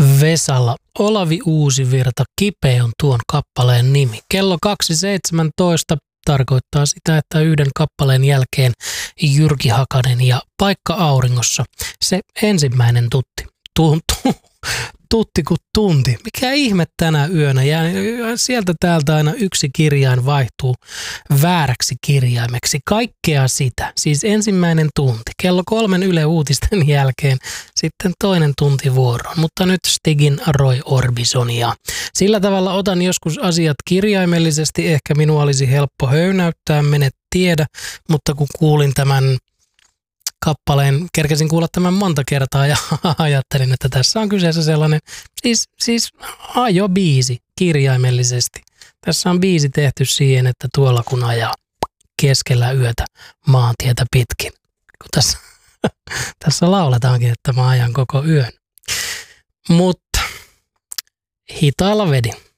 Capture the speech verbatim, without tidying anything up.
Vesalla. Olavi Uusivirta, Kipeä on tuon kappaleen nimi. Kello kaksi seitsemäntoista tarkoittaa sitä, että yhden kappaleen jälkeen Jyrki Hakanen ja Paikka auringossa. Se ensimmäinen tutti. Tuntuu. Tutti kuin tunti. Mikä ihme tänä yönä. Ja sieltä täältä aina yksi kirjain vaihtuu vääräksi kirjaimeksi. Kaikkea sitä. Siis ensimmäinen tunti. Kello kolmen Yle Uutisten jälkeen sitten toinen tunti vuoroon. Mutta nyt Stigin Roy Orbisonia. Sillä tavalla otan joskus asiat kirjaimellisesti. Ehkä minua olisi helppo höynäyttää, mene tiedä. Mutta kun kuulin tämän kappaleen, kerkesin kuulla tämän monta kertaa ja ajattelin, että tässä on kyseessä sellainen, siis, siis ajobiisi kirjaimellisesti. Tässä on biisi tehty siihen, että tuolla kun ajaa keskellä yötä maantietä pitkin. Kun tässä, tässä lauletaankin, että mä ajan koko yön. Mutta hitaalla vedin.